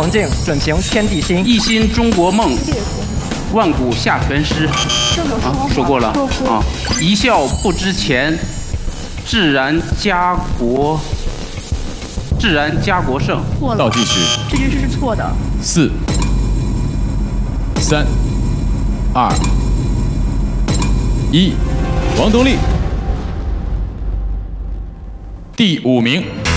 横境，准平天地心。 一心中国梦，万古下全诗。说过了啊。一笑不知钱，自然家国盛。 错了。 倒计时。 这句诗是错的。 4、3、2、1，王东丽第5名。